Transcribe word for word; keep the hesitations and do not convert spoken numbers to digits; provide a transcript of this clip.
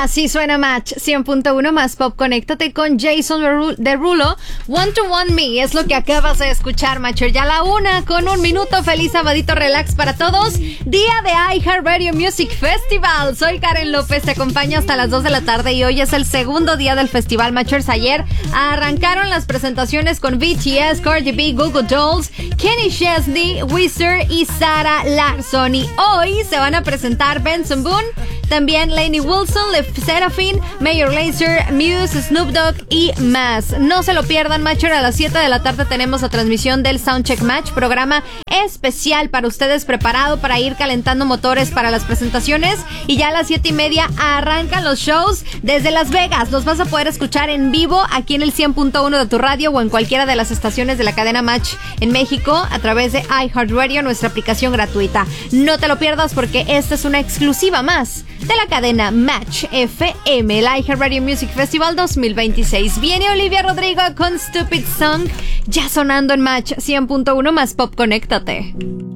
Así suena Match cien punto uno más Pop. Conéctate con Jason Derulo. One to One Me es lo que acabas de escuchar, Matcher. Ya la una con un minuto. Feliz sabadito relax para todos. Día de iHeartRadio Music Festival. Soy Karen López, te acompaño hasta las dos de la tarde y hoy es el segundo día del festival, Matchers. Ayer arrancaron las presentaciones con B T S, Cardi B, Google Dolls, Kenny Chesney, Weezer y Sarah Larsson. Y hoy se van a presentar Benson Boone, también Lainey Wilson, Le Seraphine, Major Lazer, Muse, Snoop Dogg y más. No se lo pierdan, Matcher. A las siete de la tarde tenemos la transmisión del Soundcheck Match, programa especial para ustedes, preparado para ir calentando motores para las presentaciones. Y ya a las siete y media arrancan los shows desde Las Vegas. Los vas a poder escuchar en vivo aquí en el cien punto uno de tu radio o en cualquiera de las estaciones de la cadena Match en México a través de iHeartRadio, nuestra aplicación gratuita. No te lo pierdas porque esta es una exclusiva más de la cadena Match F M, el iHeartRadio Music Festival dos mil veintiséis. Viene Olivia Rodrigo con Stupid Song, ya sonando en Match cien punto uno más Pop. Conéctate.